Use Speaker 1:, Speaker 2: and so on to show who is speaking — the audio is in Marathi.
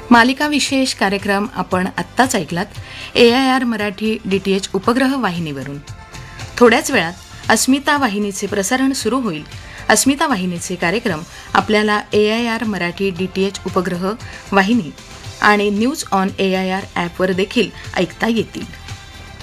Speaker 1: मालिका विशेष कार्यक्रम आपण आत्ताच ऐकलात AIR मराठी DTH उपग्रह वाहिनीवरून. थोड्याच वेळात अस्मिता वाहिनीचे प्रसारण सुरू होईल. अस्मिता वाहिनीचे कार्यक्रम आपल्याला AIR मराठी DTH उपग्रह वाहिनी आणि न्यूज ऑन AIR ॲपवर देखील ऐकता येतील.